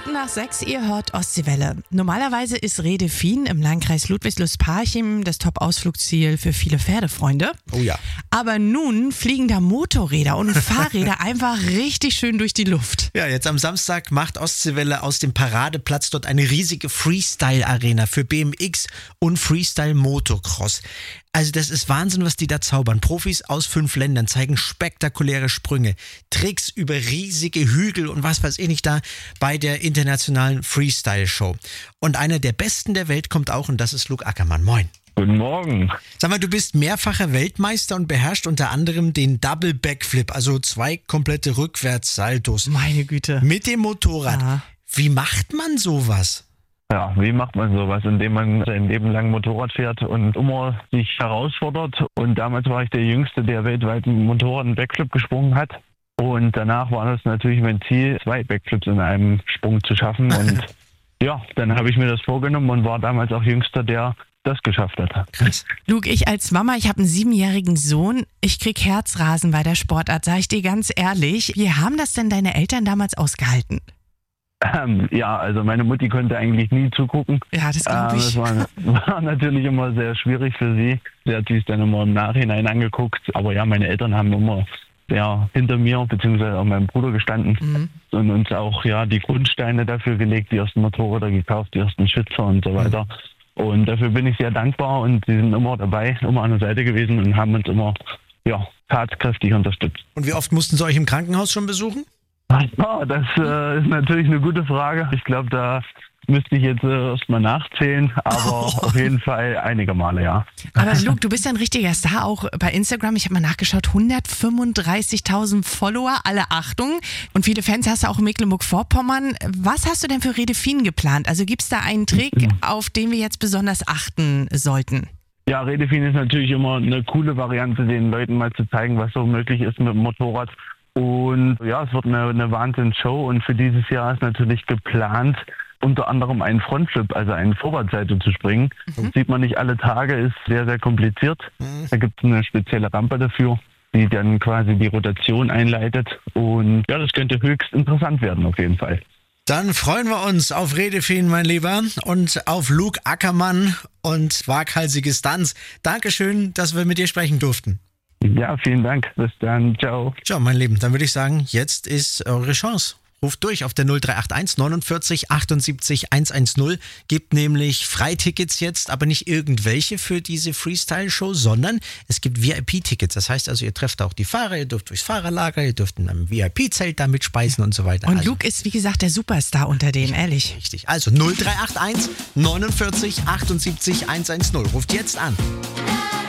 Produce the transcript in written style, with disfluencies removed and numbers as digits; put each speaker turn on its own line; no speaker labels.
5:05, ihr hört Ostseewelle. Normalerweise ist Rhede-Fien im Landkreis Ludwigslust-Parchim das Top-Ausflugsziel für viele Pferdefreunde.
Oh ja.
Aber nun fliegen da Motorräder und Fahrräder einfach richtig schön durch die Luft.
Ja, jetzt am Samstag macht Ostseewelle aus dem Paradeplatz dort eine riesige Freestyle-Arena für BMX und Freestyle-Motocross. Also das ist Wahnsinn, was die da zaubern. Profis aus 5 Ländern zeigen spektakuläre Sprünge, Tricks über riesige Hügel und was weiß ich nicht da bei der internationalen Freestyle-Show. Und einer der Besten der Welt kommt auch, und das ist Luke Ackermann. Moin.
Guten Morgen.
Sag mal, du bist mehrfacher Weltmeister und beherrschst unter anderem den Double Backflip, also 2 komplette Rückwärtssaltos.
Meine Güte.
Mit dem Motorrad.
Ja.
Wie macht man sowas?
Ja, wie macht man sowas? Indem man sein Leben lang Motorrad fährt und immer sich herausfordert. Und damals war ich der Jüngste, der weltweit ein Motorrad einen Backflip gesprungen hat. Und danach war das natürlich mein Ziel, 2 Backflips in einem Sprung zu schaffen. Und ja, dann habe ich mir das vorgenommen und war damals auch Jüngster, der das geschafft hat.
Krass.
Luke, ich als Mama, ich habe einen 7-jährigen Sohn. Ich krieg Herzrasen bei der Sportart, sag ich dir ganz ehrlich. Wie haben das denn deine Eltern damals ausgehalten?
Ja, also meine Mutti konnte eigentlich nie zugucken.
Ja, das glaube ich.
Das war natürlich immer sehr schwierig für sie. Sie hat sich dann immer im Nachhinein angeguckt. Aber ja, meine Eltern haben immer hinter mir bzw. auch meinem Bruder gestanden und uns auch die Grundsteine dafür gelegt, die ersten Motorräder gekauft, die ersten Schützer und so weiter. Und dafür bin ich sehr dankbar und sie sind immer dabei, immer an der Seite gewesen und haben uns immer tatkräftig unterstützt.
Und wie oft mussten sie euch im Krankenhaus schon besuchen?
Ja, das ist natürlich eine gute Frage. Ich glaube, da müsste ich jetzt erstmal nachzählen, aber auf jeden Fall einige Male, ja.
Aber Luke, du bist ja ein richtiger Star, auch bei Instagram. Ich habe mal nachgeschaut, 135.000 Follower, alle Achtung. Und viele Fans hast du auch in Mecklenburg-Vorpommern. Was hast du denn für Rhede-Fien geplant? Also gibt es da einen Trick, auf den wir jetzt besonders achten sollten?
Ja, Rhede-Fien ist natürlich immer eine coole Variante, den Leuten mal zu zeigen, was so möglich ist mit dem Motorrad. Und ja, es wird eine Wahnsinnsshow und für dieses Jahr ist natürlich geplant, unter anderem einen Frontflip, also einen Vorwärtssalto zu springen. Das sieht man nicht alle Tage, ist sehr, sehr kompliziert. Da gibt es eine spezielle Rampe dafür, die dann quasi die Rotation einleitet. Und ja, das könnte höchst interessant werden auf jeden Fall.
Dann freuen wir uns auf Rhede-Fien, mein Lieber, und auf Luke Ackermann und waghalsige Stunts. Dankeschön, dass wir mit dir sprechen durften.
Ja, vielen Dank. Bis dann. Ciao.
Ciao, mein Lieben. Dann würde ich sagen, jetzt ist eure Chance. Ruft durch auf der 0381 49 78 110. Gibt nämlich Freitickets jetzt, aber nicht irgendwelche für diese Freestyle-Show, sondern es gibt VIP-Tickets. Das heißt also, ihr trefft auch die Fahrer, ihr dürft durchs Fahrerlager, ihr dürft in einem VIP-Zelt da mitspeisen und so weiter.
Und
also,
Luke ist, wie gesagt, der Superstar unter denen, ehrlich.
richtig. Also 0381 49 78 110. Ruft jetzt an.